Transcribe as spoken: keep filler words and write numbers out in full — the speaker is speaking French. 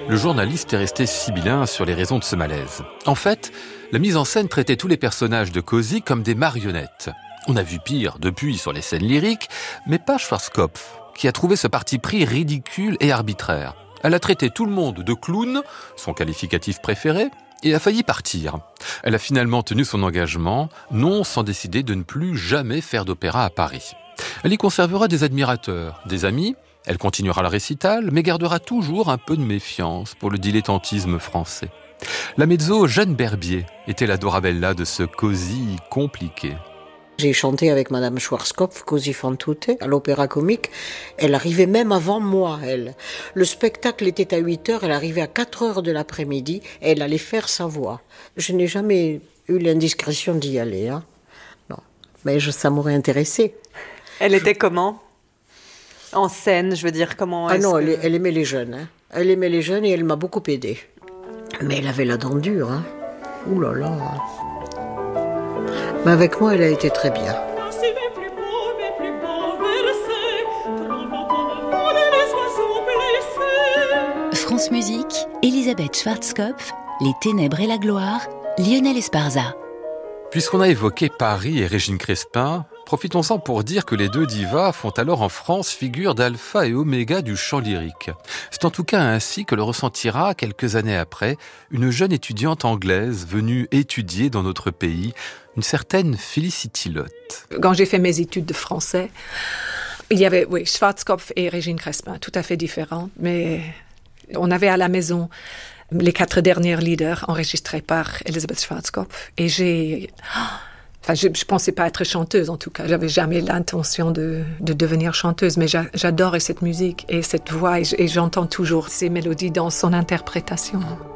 Le journaliste est resté sibyllin sur les raisons de ce malaise. En fait, la mise en scène traitait tous les personnages de Cosi comme des marionnettes. On a vu pire depuis sur les scènes lyriques, mais pas Schwarzkopf, qui a trouvé ce parti pris ridicule et arbitraire. Elle a traité tout le monde de clown, son qualificatif préféré, et a failli partir. Elle a finalement tenu son engagement, non sans décider de ne plus jamais faire d'opéra à Paris. Elle y conservera des admirateurs, des amis, elle continuera le récital, mais gardera toujours un peu de méfiance pour le dilettantisme français. La mezzo Jeanne Berbier était la Dorabella de ce Cosi compliqué. J'ai chanté avec Madame Schwarzkopf, Cosi fan tutte, à l'Opéra Comique. Elle arrivait même avant moi, elle. Le spectacle était à huit heures, elle arrivait à quatre heures de l'après-midi, et elle allait faire sa voix. Je n'ai jamais eu l'indiscrétion d'y aller, hein. Non, mais je, ça m'aurait intéressé. Elle était comment ? En scène, je veux dire, comment Ah non, que... elle, elle aimait les jeunes, hein. Elle aimait les jeunes et elle m'a beaucoup aidée. Mais elle avait la dent dure, hein. Ouh là là. Mais avec moi, elle a été très bien. France Musique, Elisabeth Schwarzkopf, Les Ténèbres et la Gloire, Lionel Esparza. Puisqu'on a évoqué Paris et Régine Crespin, profitons-en pour dire que les deux divas font alors en France figure d'alpha et oméga du chant lyrique. C'est en tout cas ainsi que le ressentira, quelques années après, une jeune étudiante anglaise venue étudier dans notre pays, une certaine Felicity Lott. Quand j'ai fait mes études de français, il y avait, oui, Schwarzkopf et Régine Crespin, tout à fait différents, mais on avait à la maison les quatre derniers leaders enregistrés par Elisabeth Schwarzkopf. Et j'ai... Enfin, je ne pensais pas être chanteuse, en tout cas. J'avais jamais l'intention de, de devenir chanteuse, mais j'a, j'adorais cette musique et cette voix, et j'entends toujours ces mélodies dans son interprétation.